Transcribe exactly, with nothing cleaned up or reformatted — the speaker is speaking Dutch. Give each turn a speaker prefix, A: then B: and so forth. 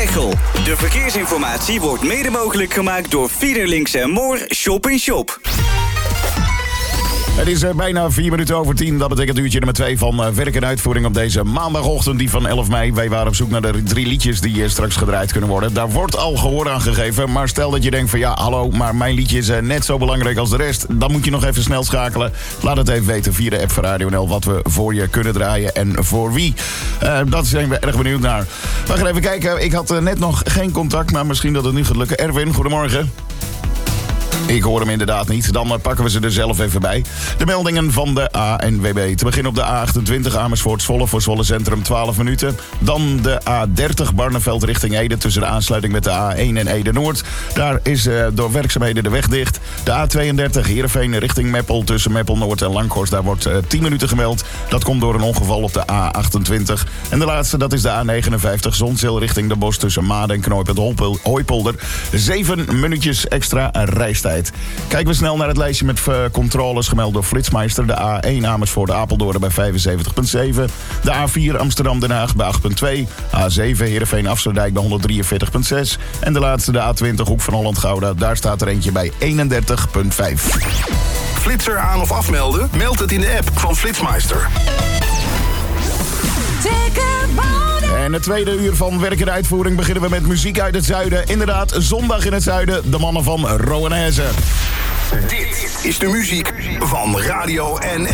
A: Veghel. De verkeersinformatie wordt mede mogelijk gemaakt door Fiederlinks en Moor Shop in Shop.
B: Het is uh, bijna vier minuten over tien. Dat betekent uurtje nummer twee van uh, werk en uitvoering op deze maandagochtend, die van elf mei. Wij waren op zoek naar de drie liedjes die uh, straks gedraaid kunnen worden. Daar wordt al gehoor aan gegeven. Maar stel dat je denkt van ja, hallo, maar mijn liedje is uh, net zo belangrijk als de rest. Dan moet je nog even snel schakelen. Laat het even weten via de app van Radio N L wat we voor je kunnen draaien en voor wie. Uh, dat zijn we erg benieuwd naar. We gaan even kijken. Ik had uh, net nog geen contact, maar misschien dat het nu gaat lukken. Erwin, goedemorgen. Ik hoor hem inderdaad niet. Dan pakken we ze er zelf even bij. De meldingen van de A N W B. Te beginnen op de A achtentwintig Amersfoort-Zwolle voor Zwolle Centrum twaalf minuten. Dan de A dertig Barneveld richting Ede tussen de aansluiting met de A één en Ede-Noord. Daar is uh, door werkzaamheden de weg dicht. De A tweeëndertig Heerenveen richting Meppel tussen Meppel-Noord en Langhorst. Daar wordt uh, tien minuten gemeld. Dat komt door een ongeval op de A achtentwintig. En de laatste, dat is de A negenenvijftig Zonzeel richting de Bosch tussen Maden en Knooppunt Hooipolder. Zeven minuutjes extra reistijd. Kijken we snel naar het lijstje met uh, controles gemeld door Flitsmeister. De A één Amersfoort-Apeldoorn bij vijfenzeventig komma zeven. De A vier Amsterdam-Den Haag bij acht komma twee. A zeven Heerenveen-Afsluitdijk bij honderdrieënveertig komma zes. En de laatste, de A twintig Hoek van Holland-Gouda. Daar staat er eentje bij eenendertig komma vijf.
C: Flitser aan of afmelden? Meld het in de app van Flitsmeister.
B: En het tweede uur van werk en uitvoering beginnen we met muziek uit het zuiden. Inderdaad, zondag in het zuiden, de mannen van Roanese.
C: Dit is de muziek van Radio N L.